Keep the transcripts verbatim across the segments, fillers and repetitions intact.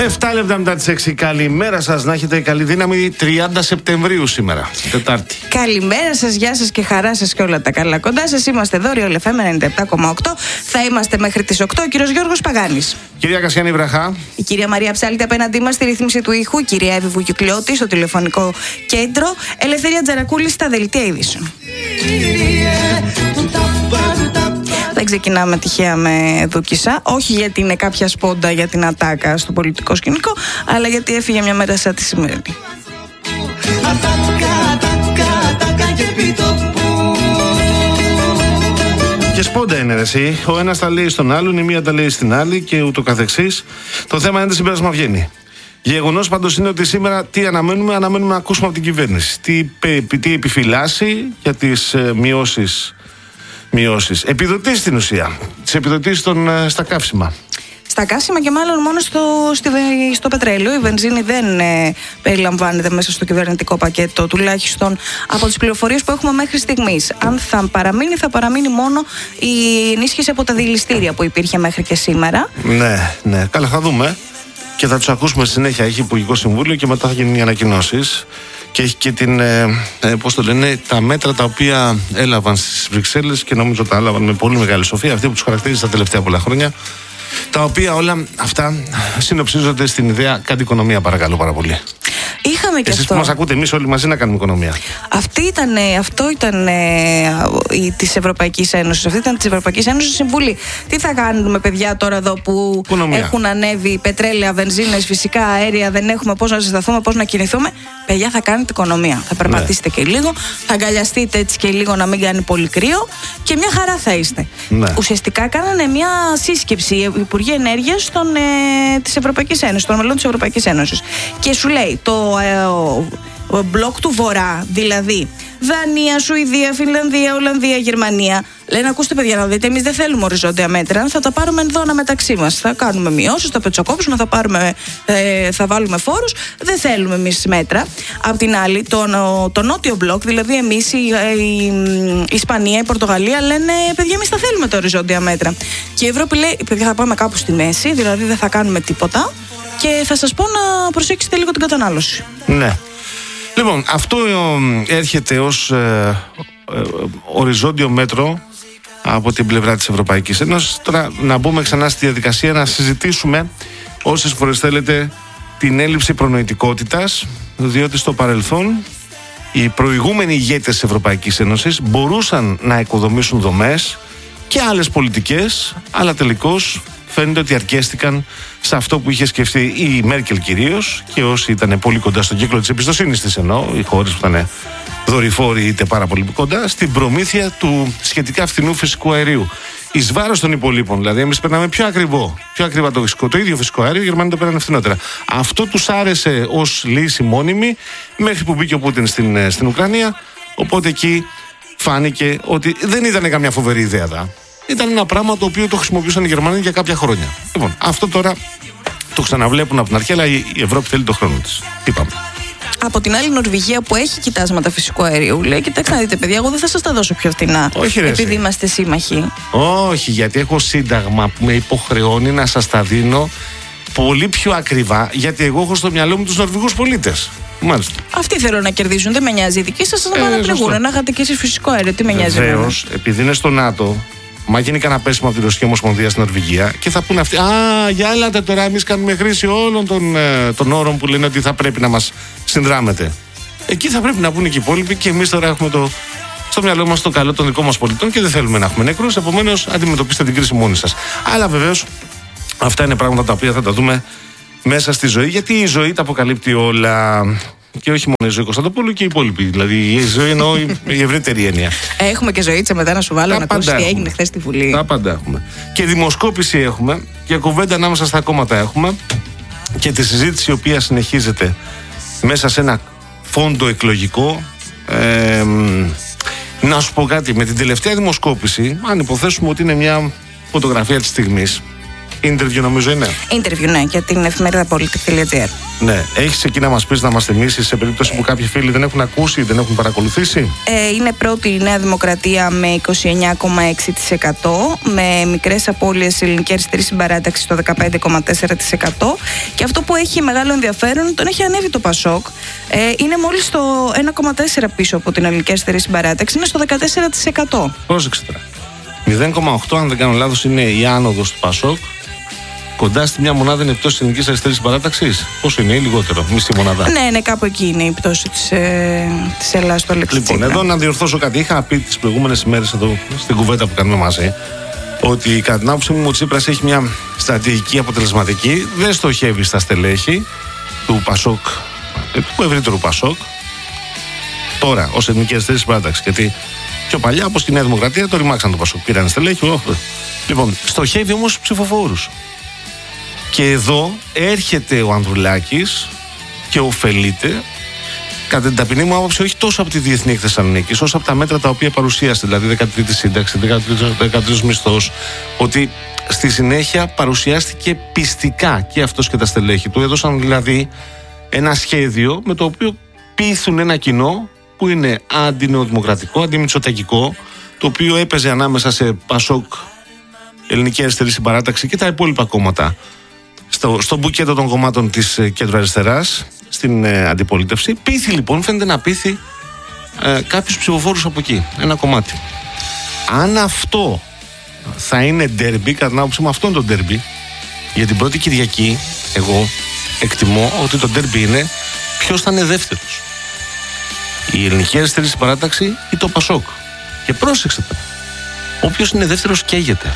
επτά λεπτά μετά τις έξι. Καλημέρα σας, να έχετε καλή δύναμη. τριάντα Σεπτεμβρίου σήμερα, Τετάρτη. Καλημέρα σας, γεια σας και χαρά σας και όλα τα καλά κοντά σας. Είμαστε εδώ, Real εφ εμ ενενήντα επτά κόμμα οκτώ. Θα είμαστε μέχρι τις οκτώ. Ο κύριος Γιώργος Παγάνης. Κυρία Κασιάνη Βραχά. Η κυρία Μαρία Ψάλτη απέναντί μας στη ρύθμιση του ήχου. Η κυρία Εύη Βουγιουκλιώτη στο τηλεφωνικό κέντρο. Ελευθερία Τζαρακούλη στα δελτία ειδήσεων. Δεν ξεκινάμε τυχαία με Δούκισσα. Όχι γιατί είναι κάποια σπόντα για την ατάκα στο πολιτικό σκηνικό, αλλά γιατί έφυγε μια μέρα σαν τη σημερινή. Και σπόντα είναι ρε εσύ. Ο ένας τα λέει στον άλλον, η μία τα λέει στην άλλη και ούτω καθεξής. Το θέμα είναι τι συμπέρασμα βγαίνει. Γεγονός πάντως είναι ότι σήμερα τι αναμένουμε, αναμένουμε να ακούσουμε από την κυβέρνηση. Τι, τι επιφυλάσσει για τις ε, μειώσεις. Μειώσεις. Επιδοτήσεις στην ουσία. Τις επιδοτήσεις των, στα καύσιμα. Στα καύσιμα και μάλλον μόνο στο, στη, στο πετρέλαιο. Η βενζίνη δεν ε, περιλαμβάνεται μέσα στο κυβερνητικό πακέτο, τουλάχιστον από τις πληροφορίες που έχουμε μέχρι στιγμής. Αν θα παραμείνει, θα παραμείνει μόνο η ενίσχυση από τα δηληστήρια που υπήρχε μέχρι και σήμερα. Ναι, ναι. Καλά, θα δούμε. Και θα τους ακούσουμε στη συνέχεια. Έχει Υπουργικό Συμβούλιο και μετά θα γίνουν οι ανακοινώσεις. Και έχει και την, ε, ε, πώς το λένε, τα μέτρα τα οποία έλαβαν στις Βρυξέλλες και νομίζω τα έλαβαν με πολύ μεγάλη σοφία, αυτή που τους χαρακτηρίζει τα τελευταία πολλά χρόνια. Τα οποία όλα αυτά συνοψίζονται στην ιδέα κάντε οικονομία, παρακαλώ πάρα πολύ. Είχαμε και Εσείς αυτό. που μας ακούτε, εμείς όλοι μαζί να κάνουμε οικονομία. Αυτή ήταν, αυτό ήταν η, της Ευρωπαϊκής Ένωσης. Αυτή ήταν της Ευρωπαϊκής Ένωσης Συμβουλή. Τι θα κάνουμε, παιδιά, τώρα εδώ που οικονομία. Έχουν ανέβει πετρέλαια, βενζίνες, φυσικά αέρια, δεν έχουμε πώς να ζεσταθούμε, πώς να κινηθούμε. Παιδιά, θα κάνετε οικονομία. Θα περπατήσετε ναι. και λίγο, θα αγκαλιαστείτε έτσι και λίγο να μην κάνει πολύ κρύο και μια χαρά θα είστε. Ναι. Ουσιαστικά κάνανε μια σύσκεψη οι Υπουργοί Ενέργειας ε, της Ευρωπαϊκής Ένωσης, των μελών της Ευρωπαϊκής Ένωσης. Και σου λέει το ε, ο, ο μπλοκ του Βορρά, δηλαδή Δανία, Σουηδία, Φινλανδία, Ολλανδία, Γερμανία, λένε: ακούστε, παιδιά, να δείτε, εμείς δεν θέλουμε οριζόντια μέτρα, θα τα πάρουμε εδώ αναμεταξύ μας. Θα κάνουμε μειώσεις, θα πετσοκόψουμε, θα, πάρουμε, ε, θα βάλουμε φόρους. Δεν θέλουμε εμείς μέτρα. Απ' την άλλη, το, το νότιο μπλοκ, δηλαδή εμείς, η, η, η Ισπανία, η Πορτογαλία, λένε: παιδιά, εμείς θα θέλουμε τα οριζόντια μέτρα. Και η Ευρώπη λέει: παιδιά, θα πάμε κάπου στη μέση, δηλαδή δεν θα κάνουμε τίποτα. Και θα σας πω να προσέξετε λίγο την κατανάλωση. Ναι. Λοιπόν, αυτό έρχεται ως ε, ε, οριζόντιο μέτρο από την πλευρά της Ευρωπαϊκής Ένωσης. Τώρα να μπούμε ξανά στη διαδικασία να συζητήσουμε όσες φορές θέλετε την έλλειψη προνοητικότητας, διότι στο παρελθόν οι προηγούμενοι ηγέτες της Ευρωπαϊκής Ένωσης μπορούσαν να οικοδομήσουν δομές και άλλες πολιτικές, αλλά τελικώς φαίνεται ότι αρκέστηκαν σε αυτό που είχε σκεφτεί η Μέρκελ κυρίως και όσοι ήταν πολύ κοντά στον κύκλο της εμπιστοσύνης της, εννοώ οι χώρες που ήταν δορυφόροι είτε πάρα πολύ κοντά, στην προμήθεια του σχετικά φθηνού φυσικού αερίου. Εις βάρος των υπολείπων, δηλαδή εμείς περνάμε πιο ακριβό, πιο ακριβά το, φυσικό, το ίδιο φυσικό αέριο, οι Γερμανοί το πέρανε φθηνότερα. Αυτό τους άρεσε ως λύση μόνιμη μέχρι που μπήκε ο Πούτιν στην, στην Ουκρανία, οπότε εκεί φάνηκε ότι δεν ήταν καμιά φοβερή ιδέα δα. Ήταν ένα πράγμα το οποίο το χρησιμοποιούσαν οι Γερμανοί για κάποια χρόνια. Λοιπόν, αυτό τώρα το ξαναβλέπουν από την αρχή, αλλά η Ευρώπη θέλει το χρόνο της. Τι πάμε. Από την άλλη, η Νορβηγία που έχει κοιτάσματα φυσικού αερίου λέει: κοιτάξτε να δείτε, παιδιά, εγώ δεν θα σας τα δώσω πιο φθηνά. Όχι, ρε, επειδή εσύ. είμαστε σύμμαχοι. Όχι, γιατί έχω σύνταγμα που με υποχρεώνει να σας τα δίνω πολύ πιο ακριβά, γιατί εγώ έχω στο μυαλό μου τους Νορβηγούς πολίτες. Μάλιστα. Αυτοί θέλουν να κερδίζουν, δεν με νοιάζει. Οι δικοί σας να πάνε να πληγούν. Να είχατε και εσείς φυσικό αέριο, τι με νοιάζει. Βεβαίως, επειδή είναι στο ΝΑΤΟ. Μα γίνει κανένα πέσιμο από τη Ρωσική Ομοσπονδία στην Νορβηγία και θα πούνε αυτοί: α, για έλατε τώρα, εμείς κάνουμε χρήση όλων των, ε, των όρων που λένε ότι θα πρέπει να μας συνδράμετε. Εκεί θα πρέπει να πούνε και οι υπόλοιποι και εμείς τώρα έχουμε το, στο μυαλό μας το καλό των δικών μας πολιτών και δεν θέλουμε να έχουμε νεκρούς. Επομένως, αντιμετωπίστε την κρίση μόνοι σας. Αλλά βεβαίως, αυτά είναι πράγματα τα οποία θα τα δούμε μέσα στη ζωή, γιατί η ζωή τα αποκαλύπτει όλα. Και όχι μόνο η ζωή Κωνσταντοπούλου και οι υπόλοιποι. Δηλαδή η ζωή εννοώ η ευρύτερη έννοια. Έχουμε και ζωήτσα μετά να σου βάλω να ακούσει τι έγινε χθες στη Βουλή. Τα πάντα έχουμε. Και δημοσκόπηση έχουμε και κουβέντα ανάμεσα στα κόμματα έχουμε και τη συζήτηση η οποία συνεχίζεται μέσα σε ένα φόντο εκλογικό. Ε, να σου πω κάτι, με την τελευταία δημοσκόπηση, αν υποθέσουμε ότι είναι μια φωτογραφία της στιγμής, interview νομίζω είναι. Interview, ναι, για την εφημερίδα Πολιτική τελεία τζι άρ. Ναι, έχεις εκεί να μας πεις, να μας θυμίσεις σε περίπτωση που κάποιοι φίλοι δεν έχουν ακούσει, δεν έχουν παρακολουθήσει. Ε, είναι πρώτη η Νέα Δημοκρατία με είκοσι εννιά κόμμα έξι τοις εκατό, με μικρές απώλειες η Ελληνική Αριστερή Συμπαράταξη στο δεκαπέντε κόμμα τέσσερα τοις εκατό. Και αυτό που έχει μεγάλο ενδιαφέρον, τον έχει ανέβει το Πασόκ. Ε, είναι μόλις το ένα κόμμα τέσσερα πίσω από την Ελληνική Αριστερή Συμπαράταξη, είναι στο δεκατέσσερα τοις εκατό. Πρόσεξε τώρα. μηδέν κόμμα οκτώ, αν δεν κάνω λάθος, είναι η άνοδος του Πασόκ. Κοντά στη μια μονάδα είναι η πτώση της Ελληνικής Αριστερής Συμπαράταξης. Πόσο είναι, ή λιγότερο, μισή μονάδα. Ναι, ναι, κάπου εκεί είναι η πτώση της, ε, της Ελλάδας στο Αλεξιτσίπρα. Λοιπόν, εδώ να διορθώσω κάτι. Είχα πει τις προηγούμενες ημέρες εδώ στην κουβέντα που κάνουμε μαζί ότι κατά την άποψή μου ο Τσίπρας έχει μια στρατηγική αποτελεσματική. Δεν στοχεύει στα στελέχη του Πασόκ, του ευρύτερου Πασόκ. Τώρα, ως Ελληνική Αριστερή Συμπαράταξη. Γιατί πιο παλιά, όπως και η Νέα Δημοκρατία, το ρημάξαν το Πασόκ. Πήραν στελέχη. Λοιπόν, στοχεύει όμως ψηφοφόρους. Και εδώ έρχεται ο Ανδρουλάκης και ωφελείται, κατά την ταπεινή μου άποψη, όχι τόσο από τη Διεθνή Έκθεση Θεσσαλονίκης, όσο από τα μέτρα τα οποία παρουσίασε, δηλαδή δέκατη τρίτη σύνταξη, δέκατος τρίτος μισθός, ότι στη συνέχεια παρουσιάστηκε πιστικά και αυτός και τα στελέχη του. Έδωσαν δηλαδή ένα σχέδιο με το οποίο πείθουν ένα κοινό που είναι αντινεοδημοκρατικό, αντιμητσοτακικό, το οποίο έπαιζε ανάμεσα σε Πασόκ, Ελληνική Αριστερή Συμπαράταξη και τα υπόλοιπα κόμματα στο, στο μπουκέτο των κομμάτων της ε, κέντρο-αριστεράς στην ε, αντιπολίτευση. Πείθει λοιπόν, φαίνεται να πείθει ε, κάποιους ψηφοφόρους από εκεί, ένα κομμάτι. Αν αυτό θα είναι ντέρμπι, κατά την άποψή μου αυτό είναι το ντέρμπι, για την πρώτη Κυριακή εγώ εκτιμώ ότι το ντέρμπι είναι ποιος θα είναι δεύτερος, η Ελληνική Αριστερή Συμπαράταξη ή το Πασόκ. Και πρόσεξε τώρα, όποιος είναι δεύτερος καίγεται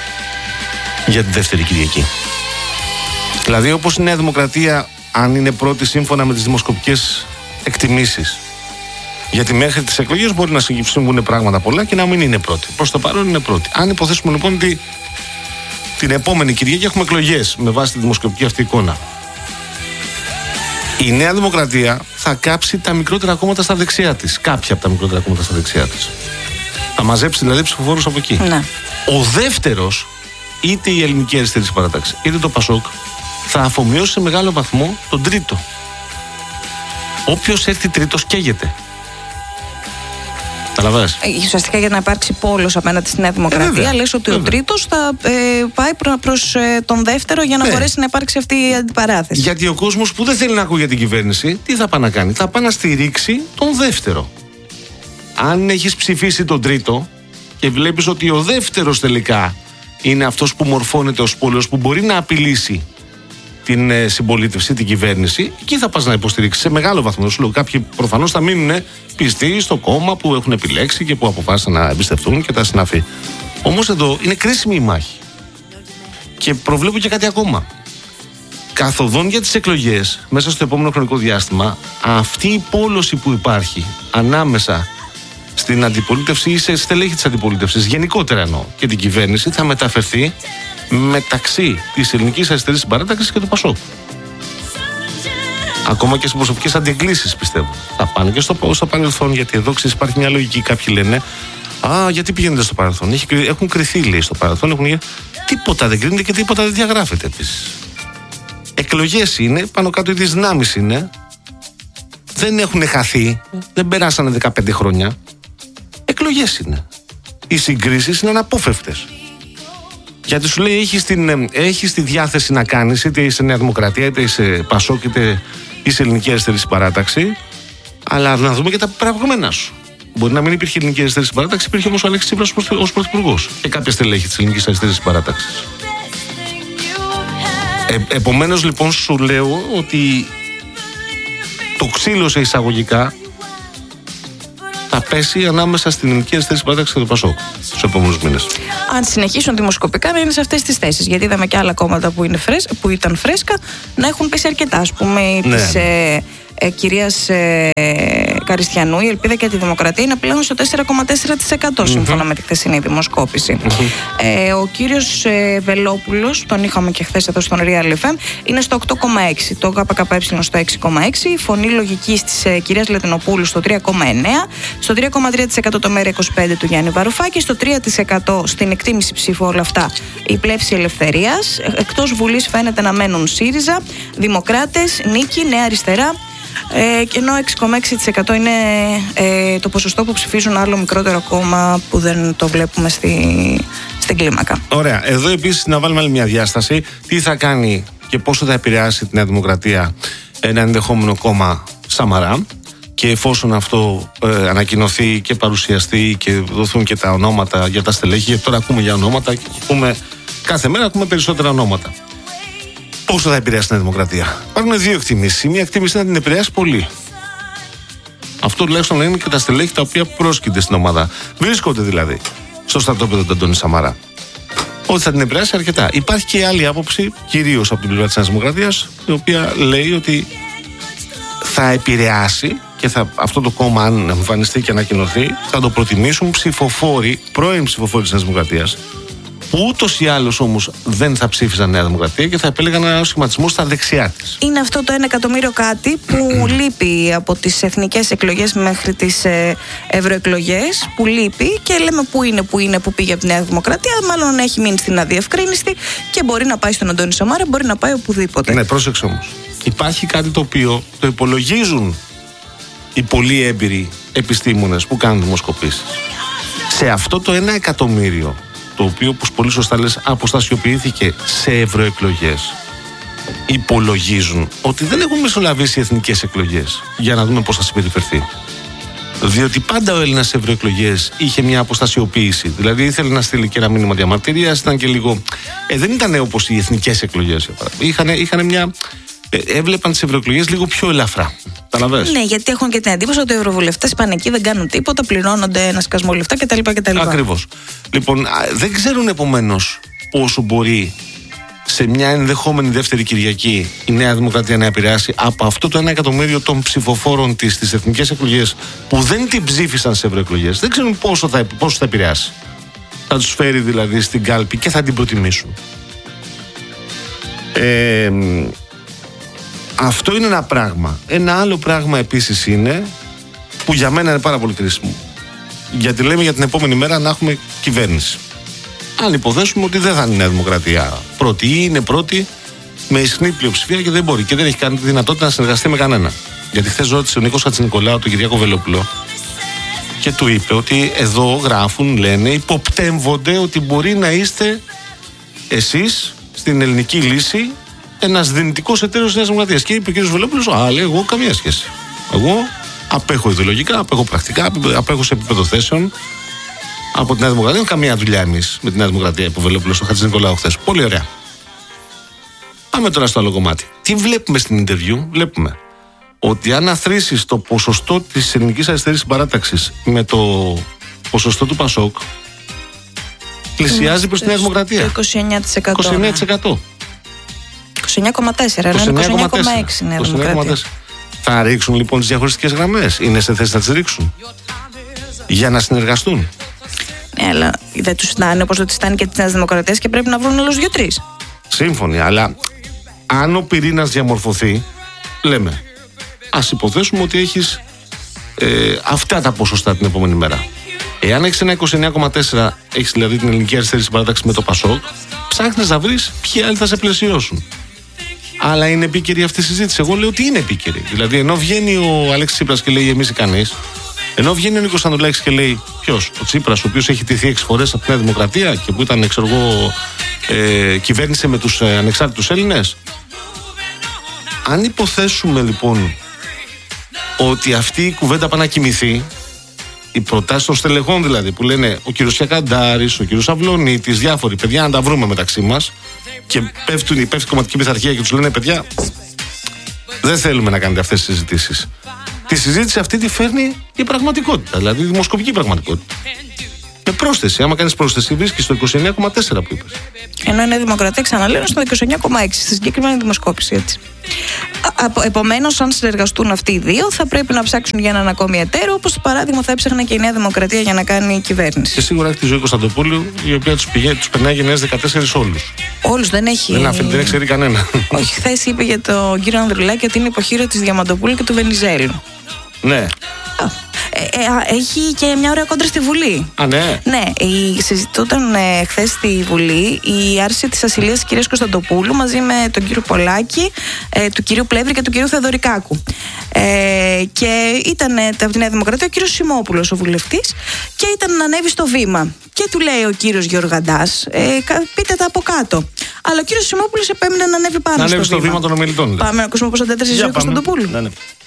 για την δεύτερη Κυριακή. Δηλαδή, όπως η Νέα Δημοκρατία, αν είναι πρώτη σύμφωνα με τις δημοσκοπικές εκτιμήσεις, γιατί μέχρι τις εκλογές μπορεί να συμβούν πράγματα πολλά και να μην είναι πρώτη. Προς το παρόν είναι πρώτη. Αν υποθέσουμε λοιπόν ότι την επόμενη Κυριακή έχουμε εκλογές με βάση τη δημοσκοπική αυτή εικόνα, η Νέα Δημοκρατία θα κάψει τα μικρότερα κόμματα στα δεξιά της. Κάποια από τα μικρότερα κόμματα στα δεξιά της. Θα μαζέψει δηλαδή ψηφοφόρους από εκεί. Ναι. Ο δεύτερος, είτε η Ελληνική Αριστερή Συμπαράταξη είτε το Πασόκ, θα αφομοιώσει σε μεγάλο βαθμό τον τρίτο. Όποιος έρθει τρίτος καίγεται. Καταλαβαίνεις. Ουσιαστικά για να υπάρξει πόλος απέναντι στη Νέα Δημοκρατία, ε, λες ότι βέβαια. Ο τρίτος θα ε, πάει προς ε, τον δεύτερο για να ε. μπορέσει να υπάρξει αυτή η αντιπαράθεση. Γιατί ο κόσμος που δεν θέλει να ακούει για την κυβέρνηση, τι θα πάει να κάνει? Θα πάει να στηρίξει τον δεύτερο. Αν έχεις ψηφίσει τον τρίτο και βλέπεις ότι ο δεύτερος τελικά είναι αυτός που μορφώνεται ως πόλος, που μπορεί να απειλήσει την ε, συμπολίτευση, την κυβέρνηση, εκεί θα πας να υποστηρίξεις σε μεγάλο βαθμό. Σου λέω, κάποιοι προφανώς θα μείνουν πιστοί στο κόμμα που έχουν επιλέξει και που αποφάσισαν να εμπιστευτούν και τα συναφή. Όμως εδώ είναι κρίσιμη η μάχη. Και προβλέπω και κάτι ακόμα. Καθοδόν για τις εκλογές, μέσα στο επόμενο χρονικό διάστημα, αυτή η πόλωση που υπάρχει ανάμεσα στην αντιπολίτευση ή σε στελέχη της αντιπολίτευσης, γενικότερα εννοώ, και την κυβέρνηση, θα μεταφερθεί μεταξύ της Ελληνικής Αριστερής Συμπαράταξης και του Πασόκ. Ακόμα και σε προσωπικές αντιεγκλήσεις, πιστεύω. Θα πάνε και στο, στο παρελθόν, γιατί εδώ ξέρεις, υπάρχει μια λογική. Κάποιοι λένε, α, γιατί πηγαίνετε στο παρελθόν? Έχουν κρυθεί, λέει, στο παρελθόν. Έχουν... Τίποτα δεν κρίνεται και τίποτα δεν διαγράφεται επίσης. Εκλογές είναι, πάνω κάτω οι δυνάμεις είναι. Δεν έχουν χαθεί, δεν περάσανε δεκαπέντε χρόνια. Εκλογές είναι. Οι συγκρίσεις είναι αναπόφευκτες. Γιατί σου λέει, έχεις, την, έχεις τη διάθεση να κάνεις, είτε είσαι Νέα Δημοκρατία, είτε είσαι Πασόκ, είτε είσαι Ελληνική Αριστερή Συμπαράταξη, αλλά να δούμε και τα προηγούμενά σου. Μπορεί να μην υπήρχε Ελληνική Αριστερή Συμπαράταξη, υπήρχε όμως ο Αλέξης Τσίπρας ως πρωθυπουργός και κάποια στελέχη της Ελληνικής Αριστερής Συμπαράταξης. Ε, επομένως, λοιπόν, σου λέω ότι το ξύλο σε εισαγωγικά θα πέσει ανάμεσα στην Ελληνική Αριστερή Συμπαράταξη και το Πασόκ στους επόμενους μήνες. Αν συνεχίσουν δημοσκοπικά να είναι σε αυτές τις θέσεις. Γιατί είδαμε και άλλα κόμματα που, είναι φρέσ, που ήταν φρέσκα να έχουν πέσει αρκετά. Ας πούμε, ναι. της ε, ε, κυρίας ε, Καριστιανού, η Ελπίδα και τη Δημοκρατία είναι πλέον στο τέσσερα κόμμα τέσσερα τοις εκατό mm-hmm. σύμφωνα με τη χθεσινή δημοσκόπηση. Mm-hmm. Ε, ο κύριος ε, Βελόπουλος, τον είχαμε και χθες εδώ στον Real εφ εμ, είναι στο οκτώ κόμμα έξι, το ΚΚΕ στο έξι κόμμα έξι, η Φωνή Λογικής της ε, κυρίας Λετινοπούλου στο τρία κόμμα εννέα, στο τρία κόμμα τρία τοις εκατό το ΜΕΡΑ είκοσι πέντε του Γιάννη Βαρουφάκη, στο τρία τοις εκατό στην εκτίμηση ψήφου όλα αυτά η Πλεύση Ελευθερίας. Εκτός Βουλής φαίνεται να μένουν ΣΥΡΙΖΑ, Δημοκράτες, Νίκη, Νέα Αριστερά. Ε, και ενώ έξι κόμμα έξι τοις εκατό είναι ε, το ποσοστό που ψηφίζουν άλλο μικρότερο κόμμα που δεν το βλέπουμε στη, στην κλίμακα. Ωραία. Εδώ επίσης να βάλουμε άλλη μια διάσταση. Τι θα κάνει και πόσο θα επηρεάσει τη Νέα Δημοκρατία ένα ενδεχόμενο κόμμα Σαμαρά, και εφόσον αυτό ε, ανακοινωθεί και παρουσιαστεί και δοθούν και τα ονόματα για τα στελέχη, γιατί τώρα ακούμε για ονόματα και ακούμε, κάθε μέρα ακούμε περισσότερα ονόματα. Πόσο θα επηρεάσει τη Νέα Δημοκρατία? Υπάρχουν δύο εκτιμήσεις. Η μία εκτίμηση είναι να την επηρεάσει πολύ. Αυτό τουλάχιστον λένε και τα στελέχη τα οποία πρόσκυνται στην ομάδα. Βρίσκονται δηλαδή στο στρατόπεδο του Αντώνη Σαμαρά. Ότι θα την επηρεάσει αρκετά. Υπάρχει και άλλη άποψη, κυρίως από την πλευρά της Νέας Δημοκρατίας, η οποία λέει ότι θα επηρεάσει και θα, αυτό το κόμμα, αν εμφανιστεί και ανακοινωθεί, θα το προτιμήσουν ψηφοφόροι, πρώην ψηφοφόροι της Νέας Δημοκρατίας, που ούτως ή άλλως όμως δεν θα ψήφισαν Νέα Δημοκρατία και θα επέλεγαν ένα σχηματισμό στα δεξιά της. Είναι αυτό το ένα εκατομμύριο κάτι που λείπει από τις εθνικές εκλογές μέχρι τις ε, ευρωεκλογές, που λείπει και λέμε πού είναι, πού είναι, που πήγε από τη Νέα Δημοκρατία. Μάλλον έχει μείνει στην αδιευκρίνηστη και μπορεί να πάει στον Αντώνη Σαμάρα, μπορεί να πάει οπουδήποτε. Ναι, πρόσεξε όμως. Υπάρχει κάτι το οποίο το υπολογίζουν οι πολύ έμπειροι επιστήμονες που κάνουν δημοσκοπήσεις. Σε αυτό το ένα εκατομμύριο, το οποίο, όπως πολύ σωστά λες, αποστασιοποιήθηκε σε ευρωεκλογές, υπολογίζουν ότι δεν έχουν μεσολαβήσει οι εθνικές εκλογές για να δούμε πώς θα συμπεριφερθεί. Διότι πάντα ο Έλληνας σε ευρωεκλογές είχε μια αποστασιοποίηση. Δηλαδή ήθελε να στείλει και ένα μήνυμα διαμαρτυρίας, ήταν και λίγο. Ε, δεν ήταν όπως οι εθνικές εκλογές. Είχαν, είχαν μια. Ε, έβλεπαν τις ευρωεκλογές λίγο πιο ελαφρά. Καταλαβαίνεις. Ναι, γιατί έχουν και την εντύπωση ότι οι ευρωβουλευτές πάνε εκεί, δεν κάνουν τίποτα, πληρώνονται ένα σκασμό λεφτά κτλ. Ακριβώς. Λοιπόν, δεν ξέρουν επομένως πόσο μπορεί σε μια ενδεχόμενη δεύτερη Κυριακή η Νέα Δημοκρατία να επηρεάσει από αυτό το ένα εκατομμύριο των ψηφοφόρων της στις εθνικές εκλογές που δεν την ψήφισαν σε ευρωεκλογές. Δεν ξέρουν πόσο θα, πόσο θα επηρεάσει. Θα τους φέρει δηλαδή στην κάλπη και θα την προτιμήσουν. Ε, αυτό είναι ένα πράγμα. Ένα άλλο πράγμα επίσης είναι, που για μένα είναι πάρα πολύ κρίσιμο, γιατί λέμε για την επόμενη μέρα να έχουμε κυβέρνηση. Αν υποθέσουμε ότι δεν θα είναι η Νέα Δημοκρατία πρώτη ή είναι πρώτη με ισχνή πλειοψηφία και δεν μπορεί και δεν έχει κάνει τη δυνατότητα να συνεργαστεί με κανένα. Γιατί χθες ρώτησε ο Νίκος Χατζηνικολάου τον Κυριάκο Βελόπουλο και του είπε ότι εδώ γράφουν, λένε, υποπτέμβονται ότι μπορεί να είστε εσείς στην ελληνική λύση ένας δυνητικός εταίρος της Νέας Δημοκρατίας. Και είπε ο κ. Βελόπουλος, α, λέει, εγώ καμία σχέση. Εγώ απέχω ιδεολογικά, απέχω πρακτικά, απέχω σε επίπεδο θέσεων από τη Νέα Δημοκρατία. Καμία δουλειά εμείς με τη Νέα Δημοκρατία, είπε ο Βελόπουλος, ο Χατζηνικολάου χθες. Πολύ ωραία. Πάμε τώρα στο άλλο κομμάτι. Τι βλέπουμε στην interview? Βλέπουμε ότι αν αθροίσεις το ποσοστό της ελληνικής αριστερής συμπαράταξης με το ποσοστό του Πασόκ, πλησιάζει προς τη Νέα Δημοκρατία. είκοσι εννέα τοις εκατό. είκοσι εννέα τοις εκατό. είκοσι εννέα κόμμα τέσσερα, ενώ είναι είκοσι εννέα κόμμα έξι Νέα Δημοκρατία. Θα ρίξουν λοιπόν τις διαχωριστικές γραμμές? Είναι σε θέση να τις ρίξουν για να συνεργαστούν? Ναι, αλλά δεν τους στάνει όπως δεν τους στάνει και της Νέας Δημοκρατίας και πρέπει να βρουν άλλους δύο-τρεις. Σύμφωνοι, αλλά αν ο πυρήνας διαμορφωθεί, λέμε, ας υποθέσουμε ότι έχεις ε, αυτά τα ποσοστά την επόμενη μέρα. Εάν έχεις ένα είκοσι εννέα κόμμα τέσσερα, έχεις δηλαδή την ελληνική αριστερή συμπαράταξη με το Πασόκ, ψάχνεις να βρεις ποιοι άλλοι θα σε πλαισιώσουν. Αλλά είναι επίκαιρη αυτή η συζήτηση? Εγώ λέω ότι είναι επίκαιρη. Δηλαδή, ενώ βγαίνει ο Αλέξης Τσίπρας και λέει εμείς ή κανείς, ενώ βγαίνει ο Νίκος Ανδρουλάκης και λέει ποιος? Ο Τσίπρας, ο οποίος έχει τηθεί έξι φορές από τη Νέα Δημοκρατία και που ήταν, ξέρω εγώ, ε, κυβέρνησε με τους ε, ανεξάρτητους Έλληνες. Αν υποθέσουμε λοιπόν ότι αυτή η κουβέντα πάει να κοιμηθεί, οι προτάσεις των στελεχών δηλαδή, που λένε ο κύριος Σιακαντάρης, ο κύριος Αυλωνίτης, διάφοροι παιδιά, να τα βρούμε μεταξύ μας, και πέφτουν, πέφτει η κομματική πειθαρχία και τους λένε παιδιά, δεν θέλουμε να κάνετε αυτές τις συζητήσεις. Τη συζήτηση αυτή τη φέρνει η πραγματικότητα, δηλαδή η δημοσκοπική πραγματικότητα. Με πρόσθεση, άμα κάνεις πρόσθεση, βρίσκεις το είκοσι εννέα κόμμα τέσσερα που είπες. Ενώ είναι Δημοκρατία, ξαναλέω, στο είκοσι εννέα κόμμα έξι στη συγκεκριμένη δημοσκόπηση, έτσι. Επομένως, αν συνεργαστούν αυτοί οι δύο, θα πρέπει να ψάξουν για έναν ακόμη εταίρο, όπως το παράδειγμα θα έψαχνε και η Νέα Δημοκρατία για να κάνει κυβέρνηση. Και σίγουρα έχει τη Ζωή Κωνσταντοπούλου, η οποία τους, τους περνάει γενναίες δεκατέσσερις όλους. Όλους δεν έχει. Δεν αφήνει, δεν ξέρει κανένα. Όχι, χθες είπε για τον κύριο Ανδρουλάκη ότι είναι υποχείριο της Διαμαντοπούλου και του Βενιζέλου. Ναι. Ε, ε, έχει και μια ωραία κόντρα στη Βουλή. Α, ναι. Ναι, η, συζητούταν ε, χθες στη Βουλή η άρση της ασυλίας της κυρίας Κωνσταντοπούλου μαζί με τον κύριο Πολάκη, ε, του κυρίου Πλεύρη και του κυρίου Θεοδωρικάκου. Ε, και ήταν ε, από τη Νέα Δημοκρατία ο κύριος Σιμόπουλος, ο βουλευτής, και ήταν να ανέβει στο βήμα. Και του λέει ο κύριος Γεωργαντάς, ε, πείτε τα από κάτω. Αλλά ο κύριος Σιμόπουλος επέμεινε να ανέβει πάνω να στο, ανέβει στο βήμα. βήμα των ομιλητών. Πάμε να ακούσουμε πώς αντέδρασε η Κωνσταντοπούλου. Ναι, ναι.